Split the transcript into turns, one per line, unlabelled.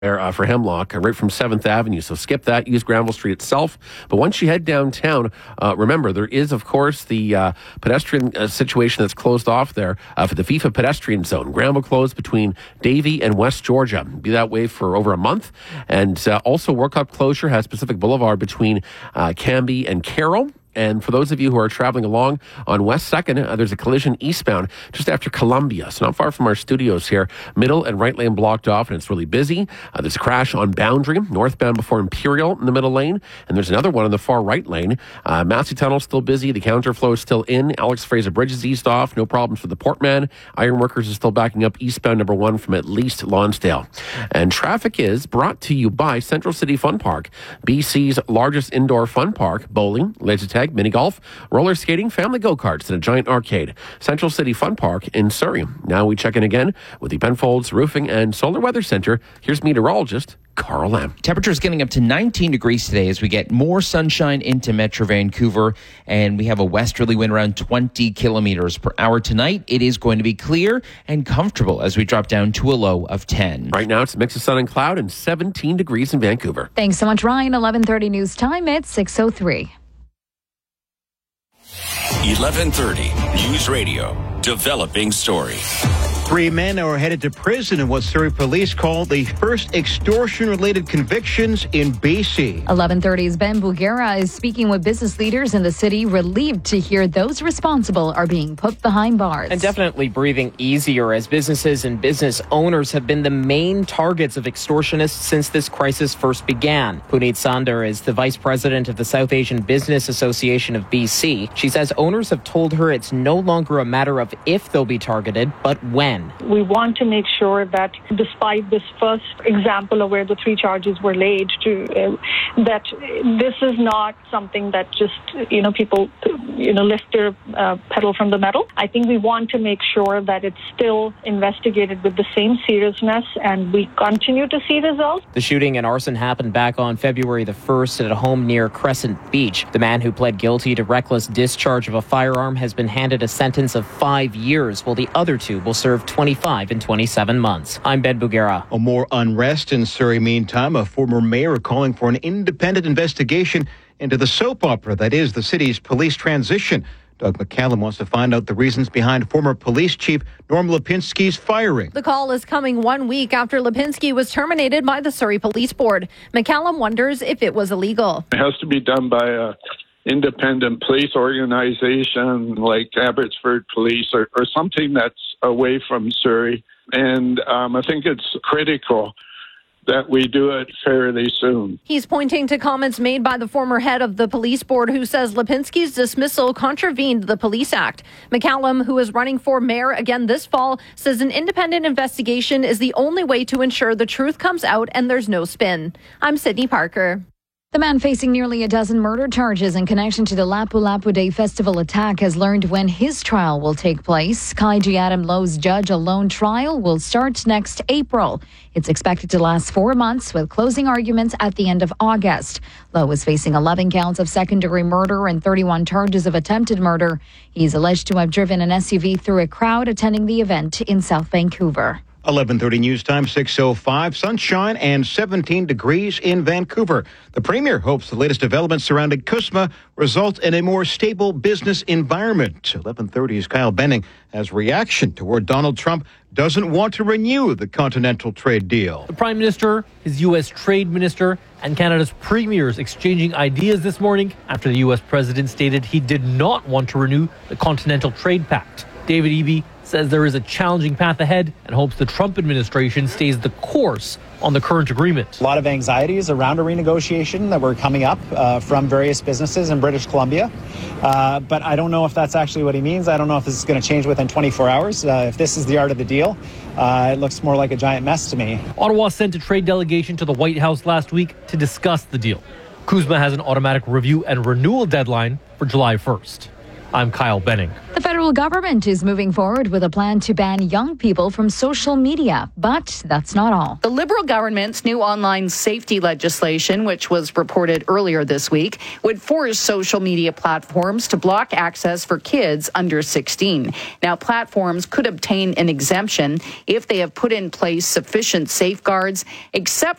for Hemlock, right from 7th Avenue. So skip that, use Granville Street itself. But once you head downtown, remember, there is, of course, the pedestrian situation that's closed off there for the FIFA pedestrian zone. Granville closed between Davie and West Georgia. Be that way for over a month. And also, World Cup closure has Pacific Boulevard between Cambie and Carroll. And for those of you who are traveling along on West 2nd, there's a collision eastbound just after Columbia. So not far from our studios here. Middle and right lane blocked off, and it's really busy. There's a crash on Boundary, northbound before Imperial in the middle lane. And there's another one in the far right lane. Massey Tunnel still busy. The counterflow is still in. Alex Fraser Bridge is eased off. No problems for the Portman. Ironworkers is still backing up eastbound number 1 from at least Lonsdale. And traffic is brought to you by Central City Fun Park, BC's largest indoor fun park. Bowling, laser tag, mini golf, roller skating, family go-karts, and a giant arcade. Central City Fun Park in Surrey. Now we check in again with the Penfolds Roofing and Solar Weather Center. Here's meteorologist Carl Lamb.
Temperatures getting up to 19 degrees today as we get more sunshine into Metro Vancouver, and we have a westerly wind around 20 kilometers per hour tonight. It is going to be clear and comfortable as we drop down to a low of 10.
Right now it's a mix of sun and cloud and 17 degrees in Vancouver.
Thanks so much, Ryan. 11:30 news time. It's 6:03.
11:30 News Radio. Developing story.
3 men are headed to prison in what Surrey police call the first extortion-related convictions in BC.
11:30's Ben Bugera is speaking with business leaders in the city, relieved to hear those responsible are being put behind bars.
And definitely breathing easier as businesses and business owners have been the main targets of extortionists since this crisis first began. Puneet Sandar is the vice president of the South Asian Business Association of BC. She says owners have told her it's no longer a matter of if they'll be targeted, but when.
We want to make sure that despite this first example of where the 3 charges were laid, that this is not something that just, people, lift their pedal from the metal. I think we want to make sure that it's still investigated with the same seriousness and we continue to see results.
The shooting and arson happened back on February the 1st at a home near Crescent Beach. The man who pled guilty to reckless discharge of a firearm has been handed a sentence of 5 years, while the other 2 will serve 25 and 27 months. I'm Ben Bugera.
More unrest in Surrey meantime. A former mayor calling for an independent investigation into the soap opera that is the city's police transition. Doug McCallum wants to find out the reasons behind former police chief Norm Lipinski's firing.
The call is coming 1 week after Lipinski was terminated by the Surrey Police Board. McCallum wonders if it was illegal.
It has to be done by a independent police organization like Abbotsford Police or something that's away from Surrey. And I think it's critical that we do it fairly soon.
He's pointing to comments made by the former head of the police board who says Lipinski's dismissal contravened the Police Act. McCallum, who is running for mayor again this fall, says an independent investigation is the only way to ensure the truth comes out and there's no spin. I'm Sydney Parker.
The man facing nearly a dozen murder charges in connection to the Lapu-Lapu Day Festival attack has learned when his trial will take place. Kaiji Adam Lowe's judge-alone trial will start next April. It's expected to last 4 months with closing arguments at the end of August. Lowe is facing 11 counts of second-degree murder and 31 charges of attempted murder. He's alleged to have driven an SUV through a crowd attending the event in South Vancouver.
11:30 news time, 6:05, sunshine and 17 degrees in Vancouver. The Premier hopes the latest developments surrounding CUSMA result in a more stable business environment. 11:30's Kyle Benning has reaction toward Donald Trump doesn't want to renew the Continental Trade Deal.
The Prime Minister, his U.S. Trade Minister, and Canada's premiers exchanging ideas this morning after the U.S. President stated he did not want to renew the Continental Trade Pact. David Eby says there is a challenging path ahead and hopes the Trump administration stays the course on the current agreement.
A lot of anxieties around a renegotiation that were coming up from various businesses in British Columbia. But I don't know if that's actually what he means. I don't know if this is going to change within 24 hours. If this is the art of the deal, it looks more like a giant mess to me.
Ottawa sent a trade delegation to the White House last week to discuss the deal. CUSMA has an automatic review and renewal deadline for July 1st. I'm Kyle Benning.
The federal government is moving forward with a plan to ban young people from social media, but that's not all.
The Liberal government's new online safety legislation, which was reported earlier this week, would force social media platforms to block access for kids under 16. Now, platforms could obtain an exemption if they have put in place sufficient safeguards, except